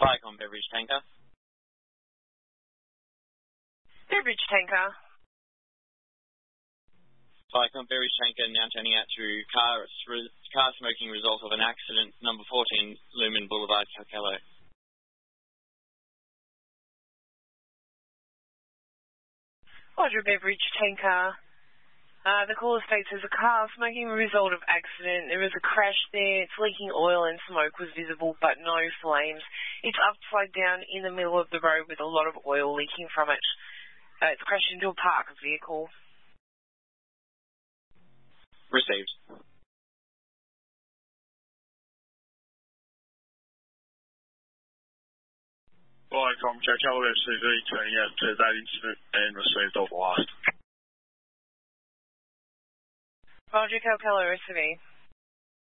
Viacom beverage tanker. Beverage tanker. Viacom beverage tanker now turning out to car smoking result of an accident, number 14, Lumen Boulevard, Calcalo. Roger, beverage tanker. The caller states there's a car smoking result of accident. There is a crash there. It's leaking oil and smoke was visible, but no flames. It's upside down in the middle of the road with a lot of oil leaking from it. It's crashed into a parked vehicle. Received. Viacom, Calcalo FCV, turning out to that incident and received off last. Roger, Calcalo FCV.